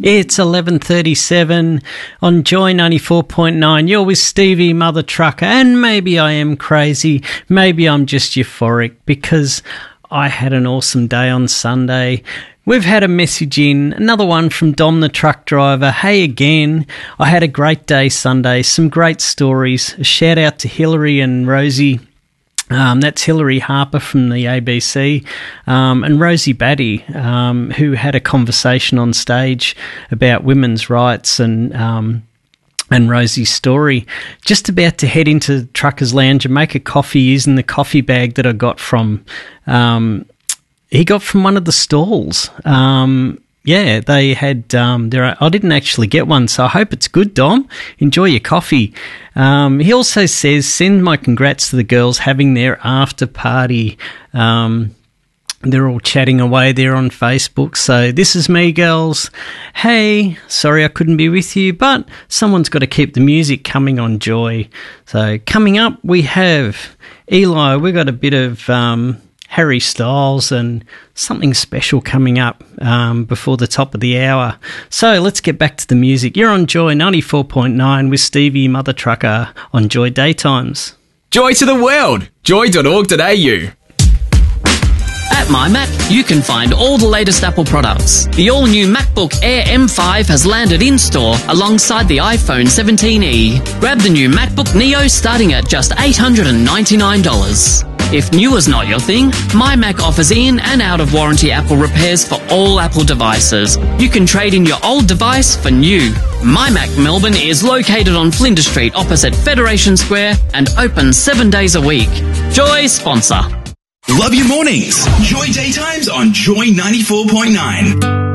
It's 11:37 on Joy 94.9. You're with Stevie, Mother Trucker, and maybe I am crazy. Maybe I'm just euphoric because I had an awesome day on Sunday. We've had a message in, another one from Dom the truck driver. Hey again, I had a great day Sunday, some great stories. A shout out to Hillary and Rosie. That's Hillary Harper from the ABC, and Rosie Batty, who had a conversation on stage about women's rights and Rosie's story. Just about to head into Truckers Lounge and make a coffee using the coffee bag that I got from, he got from one of the stalls. Yeah, they had I didn't actually get one, so I hope it's good, Dom. Enjoy your coffee. He also says, send my congrats to the girls having their after party. They're all chatting away there on Facebook. So this is me, girls. Hey, sorry I couldn't be with you, but someone's got to keep the music coming on Joy. So coming up, we have Eli. We've got a bit of Harry Styles and something special coming up before the top of the hour. So let's get back to the music. You're on Joy 94.9 with Stevie, Mother Trucker on Joy Daytimes. Joy to the world! Joy.org.au. At MyMac, you can find all the latest Apple products. The all-new MacBook Air M5 has landed in-store alongside the iPhone 17e. Grab the new MacBook Neo starting at just $899. If new is not your thing, MyMac offers in and out of warranty Apple repairs for all Apple devices. You can trade in your old device for new. MyMac Melbourne is located on Flinders Street opposite Federation Square and open 7 days a week. Joy sponsor. Love your mornings. Joy Daytimes on Joy 94.9.